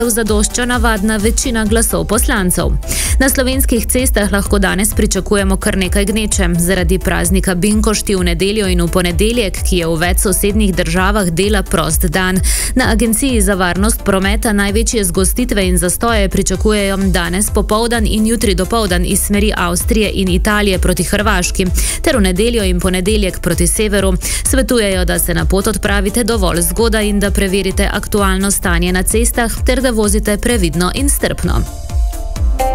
zadošča navadna večina glasov poslancev. Na slovenskih cestah lahko danes pričakujemo kar nekaj gneče. Zaradi praznika Binkošti v nedeljo in v ponedeljek, ki je v več sosednjih državah dela prost dan. Na Agenciji za varnost prometa največje zgostitve in zastoje pričakujejo danes popoldan in jutri dopoldan iz smeri Avstrije in Italije proti Hrvaški, ter v nedeljo in ponedeljek proti severu. Svetujejo, da se na pot odpravite dovolj zgodaj in da preverite aktualno stanje na cestah ter da vozite previdno in strpno.